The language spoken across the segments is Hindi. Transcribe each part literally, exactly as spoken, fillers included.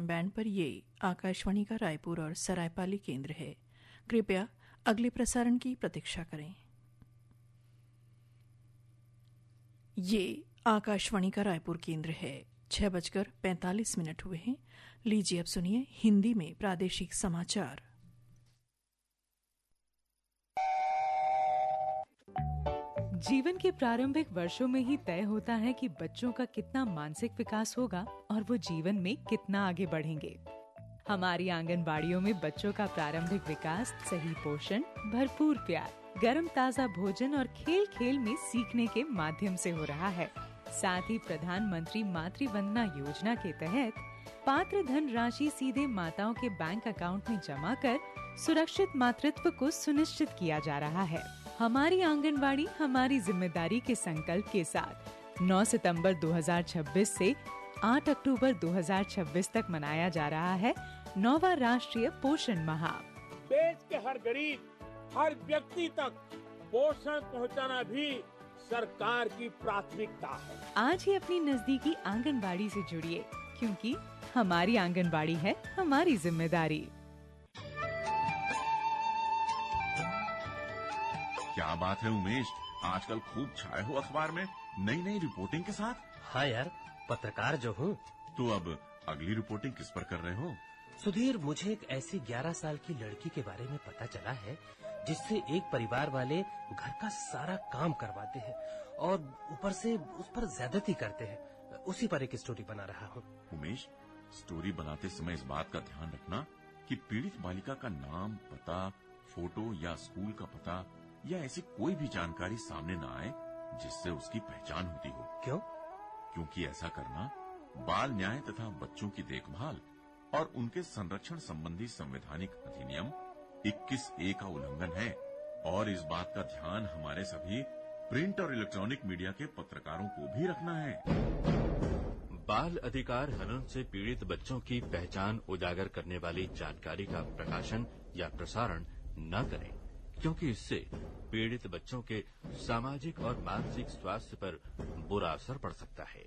एम बैंड पर ये आकाशवाणी का रायपुर और सरायपाली केंद्र है। कृपया अगले प्रसारण की प्रतीक्षा करें। ये आकाशवाणी का रायपुर केंद्र है। छह बजकर पैंतालीस मिनट हुए हैं। लीजिए अब सुनिए हिंदी में प्रादेशिक समाचार। जीवन के प्रारंभिक वर्षों में ही तय होता है कि बच्चों का कितना मानसिक विकास होगा और वो जीवन में कितना आगे बढ़ेंगे। हमारी आंगनबाड़ियों में बच्चों का प्रारंभिक विकास सही पोषण, भरपूर प्यार, गर्म ताजा भोजन और खेल खेल में सीखने के माध्यम से हो रहा है। साथ ही प्रधानमंत्री मातृ वंदना योजना के तहत पात्र धन राशि सीधे माताओं के बैंक अकाउंट में जमा कर सुरक्षित मातृत्व को सुनिश्चित किया जा रहा है। हमारी आंगनबाड़ी हमारी जिम्मेदारी के संकल्प के साथ नौ सितंबर दो हज़ार छब्बीस से आठ अक्टूबर दो हज़ार छब्बीस तक मनाया जा रहा है नौवां राष्ट्रीय पोषण माह। देश के हर गरीब, हर व्यक्ति तक पोषण पहुंचाना भी सरकार की प्राथमिकता है। आज ही अपनी नजदीकी आंगनबाड़ी से जुड़िए, क्योंकि हमारी आंगनबाड़ी है हमारी जिम्मेदारी। क्या बात है उमेश, आजकल खूब छाए हो अखबार में नई नई रिपोर्टिंग के साथ। हाँ यार, पत्रकार जो हूँ। तो अब अगली रिपोर्टिंग किस पर कर रहे हो? सुधीर, मुझे एक ऐसी ग्यारह साल की लड़की के बारे में पता चला है जिससे एक परिवार वाले घर का सारा काम करवाते हैं और ऊपर से उस पर ज्यादती करते हैं। उसी पर एक स्टोरी बना रहा हूँ। उमेश, स्टोरी बनाते समय इस बात का ध्यान रखना कि पीड़ित बालिका का नाम, पता, फोटो या स्कूल का पता या ऐसी कोई भी जानकारी सामने न आए जिससे उसकी पहचान होती हो। क्यों? क्योंकि ऐसा करना बाल न्याय तथा बच्चों की देखभाल और उनके संरक्षण संबंधी संवैधानिक अधिनियम इक्कीस ए का उल्लंघन है और इस बात का ध्यान हमारे सभी प्रिंट और इलेक्ट्रॉनिक मीडिया के पत्रकारों को भी रखना है। बाल अधिकार हनन से पीड़ित बच्चों की पहचान उजागर करने वाली जानकारी का प्रकाशन या प्रसारण न करें, क्योंकि इससे पीड़ित बच्चों के सामाजिक और मानसिक स्वास्थ्य पर बुरा असर पड़ सकता है।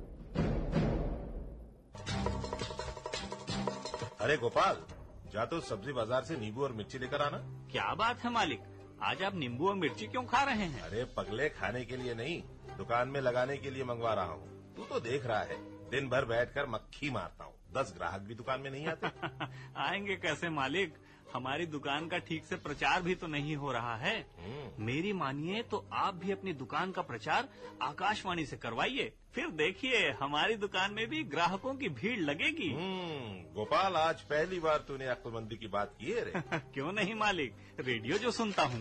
अरे गोपाल, जा तो सब्जी बाजार से नींबू और मिर्ची लेकर आना। क्या बात है मालिक, आज आप नींबू और मिर्ची क्यों खा रहे हैं? अरे पगले, खाने के लिए नहीं, दुकान में लगाने के लिए मंगवा रहा हूँ। तू तो देख रहा है, दिन भर बैठकर मक्खी मारता हूँ, दस ग्राहक भी दुकान में नहीं आते। आएंगे कैसे मालिक, हमारी दुकान का ठीक से प्रचार भी तो नहीं हो रहा है। मेरी मानिए तो आप भी अपनी दुकान का प्रचार आकाशवाणी से करवाइए, फिर देखिए हमारी दुकान में भी ग्राहकों की भीड़ लगेगी। गोपाल, आज पहली बार तूने अक्लमंदी की बात की है रे। क्यों नहीं मालिक, रेडियो जो सुनता हूँ।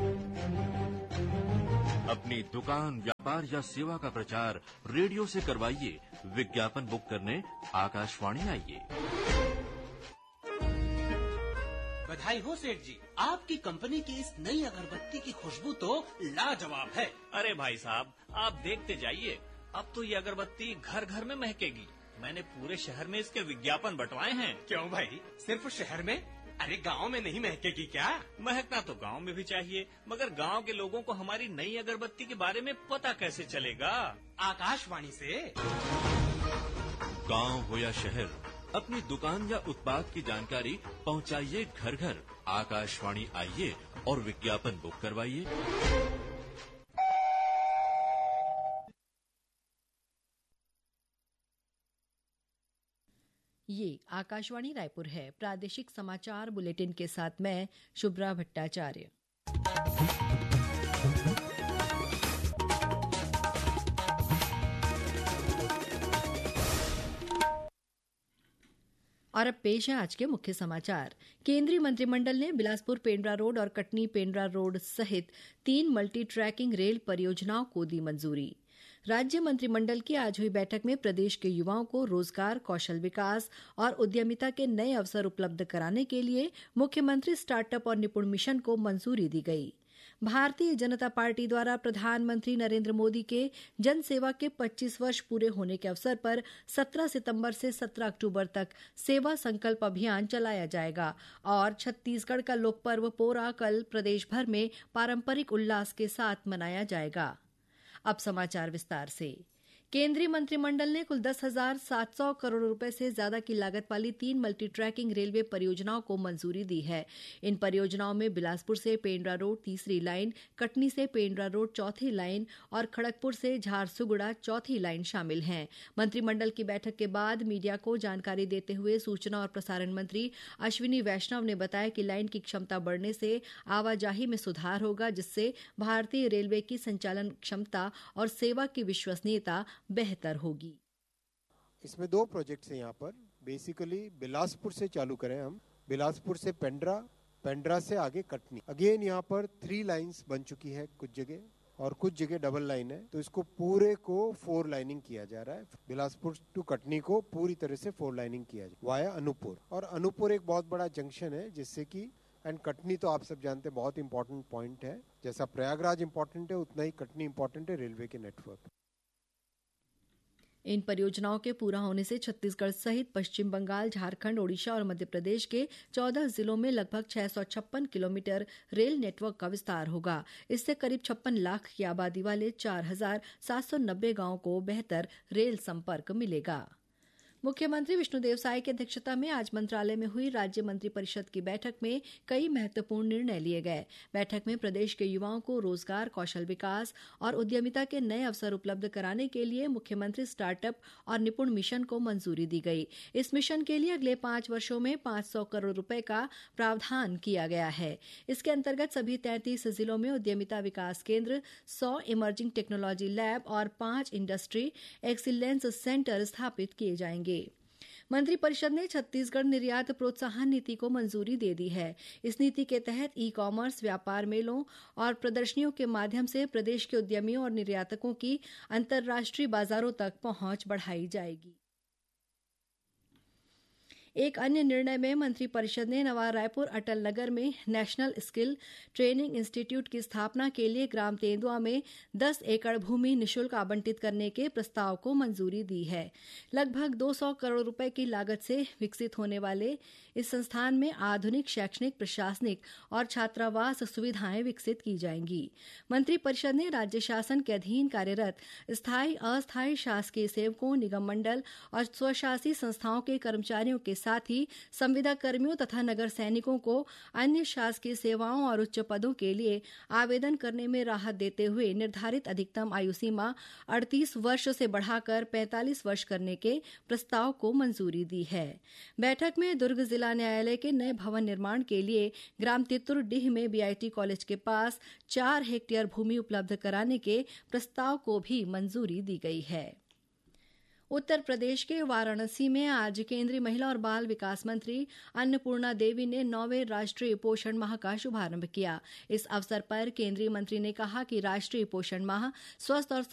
अपनी दुकान, व्यापार या सेवा का प्रचार रेडियो से करवाइए। विज्ञापन बुक करने आकाशवाणी आइए। बधाई हो सेठ जी, आपकी कंपनी की इस नई अगरबत्ती की खुशबू तो लाजवाब है। अरे भाई साहब, आप देखते जाइए, अब तो ये अगरबत्ती घर घर में महकेगी। मैंने पूरे शहर में इसके विज्ञापन बंटवाए हैं। क्यों भाई, सिर्फ शहर में? अरे गांव में नहीं महकेगी क्या? महकना तो गांव में भी चाहिए, मगर गांव के लोगों को हमारी नई अगरबत्ती के बारे में पता कैसे चलेगा? आकाशवाणी से। गांव हो या शहर, अपनी दुकान या उत्पाद की जानकारी पहुंचाइए घर घर। आकाशवाणी आइए और विज्ञापन बुक करवाइए। ये आकाशवाणी रायपुर है। प्रादेशिक समाचार बुलेटिन के साथ मैं शुभ्रा भट्टाचार्य। और अब पेश है आज के मुख्य समाचार। केंद्रीय मंत्रिमंडल ने बिलासपुर पेंड्रा रोड और कटनी पेंड्रा रोड सहित तीन मल्टी ट्रैकिंग रेल परियोजनाओं को दी मंजूरी। राज्य मंत्रिमंडल की आज हुई बैठक में प्रदेश के युवाओं को रोजगार, कौशल विकास और उद्यमिता के नए अवसर उपलब्ध कराने के लिए मुख्यमंत्री स्टार्टअप और निपुण मिशन को मंजूरी दी गई। भारतीय जनता पार्टी द्वारा प्रधानमंत्री नरेंद्र मोदी के जन सेवा के पच्चीस वर्ष पूरे होने के अवसर पर सत्रह सितंबर से सत्रह अक्टूबर तक सेवा संकल्प अभियान चलाया जाएगा और छत्तीसगढ़ का लोक पर्व पोरा कल प्रदेश भर में पारंपरिक उल्लास के साथ मनाया जाएगा। अब समाचार विस्तार से। केंद्रीय मंत्रिमंडल ने कुल दस हजार सात सौ करोड़ रुपए से ज्यादा की लागत वाली तीन मल्टी ट्रैकिंग रेलवे परियोजनाओं को मंजूरी दी है। इन परियोजनाओं में बिलासपुर से पेंड्रा रोड तीसरी लाइन, कटनी से पेंड्रा रोड चौथी लाइन और खड़गपुर से झारसुगुड़ा चौथी लाइन शामिल हैं। मंत्रिमंडल की बैठक के बाद मीडिया को जानकारी देते हुए सूचना और प्रसारण मंत्री अश्विनी वैष्णव ने बताया कि लाइन की क्षमता बढ़ने से आवाजाही में सुधार होगा, जिससे भारतीय रेलवे की संचालन क्षमता और सेवा की विश्वसनीयता बेहतर होगी। इसमें दो प्रोजेक्ट्स हैं यहाँ पर। बेसिकली बिलासपुर से चालू करें हम, बिलासपुर से पेंड्रा, पेंड्रा से आगे कटनी। अगेन यहाँ पर थ्री लाइंस बन चुकी है कुछ जगह और कुछ जगह डबल लाइन है, तो इसको पूरे को फोर लाइनिंग किया जा रहा है। बिलासपुर टू कटनी को पूरी तरह से फोर लाइनिंग किया जाए वाया अनूपपुर। और अनूपपुर एक बहुत बड़ा जंक्शन है, जिससे कि एंड कटनी तो आप सब जानते हैं बहुत इंपॉर्टेंट पॉइंट है। जैसा प्रयागराज इंपॉर्टेंट है उतना ही कटनी इंपॉर्टेंट है रेलवे के नेटवर्क। इन परियोजनाओं के पूरा होने से छत्तीसगढ़ सहित पश्चिम बंगाल, झारखंड, ओडिशा और मध्य प्रदेश के चौदह जिलों में लगभग छह सौ छप्पन किलोमीटर रेल नेटवर्क का विस्तार होगा। इससे करीब छप्पन लाख की आबादी वाले चार हजार सात सौ नब्बे गांवों को बेहतर रेल संपर्क मिलेगा। मुख्यमंत्री विष्णुदेव साय की अध्यक्षता में आज मंत्रालय में हुई राज्य मंत्रिपरिषद की बैठक में कई महत्वपूर्ण निर्णय लिए गए। बैठक में प्रदेश के युवाओं को रोजगार, कौशल विकास और उद्यमिता के नए अवसर उपलब्ध कराने के लिए मुख्यमंत्री स्टार्टअप और निपुण मिशन को मंजूरी दी गई। इस मिशन के लिए अगले पांच वर्षों में पांच सौ करोड़ रुपए का प्रावधान किया गया है। इसके अंतर्गत सभी तैंतीस जिलों में उद्यमिता विकास केंद्र, सौ इमर्जिंग टेक्नोलॉजी लैब और पांच इंडस्ट्री एक्सीलेंस सेंटर स्थापित किए जाएंगे। मंत्रिपरिषद ने छत्तीसगढ़ निर्यात प्रोत्साहन नीति को मंजूरी दे दी है। इस नीति के तहत ई कॉमर्स, व्यापार मेलों और प्रदर्शनियों के माध्यम से प्रदेश के उद्यमियों और निर्यातकों की अंतर्राष्ट्रीय बाजारों तक पहुंच बढ़ाई जाएगी। एक अन्य निर्णय में मंत्रिपरिषद ने नवा रायपुर अटल नगर में नेशनल स्किल ट्रेनिंग इंस्टीट्यूट की स्थापना के लिए ग्राम तेंदुआ में दस एकड़ भूमि निःशुल्क आवंटित करने के प्रस्ताव को मंजूरी दी है। लगभग दो सौ करोड़ रुपए की लागत से विकसित होने वाले इस संस्थान में आधुनिक शैक्षणिक, प्रशासनिक और छात्रावास सुविधाएं विकसित की जाएंगी। मंत्रिपरिषद ने राज्य शासन के अधीन कार्यरत स्थायी, अस्थायी शासकीय सेवकों, निगम मंडल और स्वशासी संस्थाओं के कर्मचारियों के साथ ही संविदा कर्मियों तथा नगर सैनिकों को अन्य शासकीय सेवाओं और उच्च पदों के लिए आवेदन करने में राहत देते हुए निर्धारित अधिकतम आयु सीमा अड़तीस वर्ष से बढ़ाकर पैंतालीस वर्ष करने के प्रस्ताव को मंजूरी दी है। बैठक में दुर्ग जिला न्यायालय के नए भवन निर्माण के लिए ग्राम तितुरडीह में बीआईटी कॉलेज के पास चार हेक्टेयर भूमि उपलब्ध कराने के प्रस्ताव को भी मंजूरी दी गई है। उत्तर प्रदेश के वाराणसी में आज केंद्रीय महिला और बाल विकास मंत्री अन्नपूर्णा देवी ने नौवें राष्ट्रीय पोषण माह का शुभारंभ किया। इस अवसर पर केंद्रीय मंत्री ने कहा कि राष्ट्रीय पोषण माह स्वस्थ और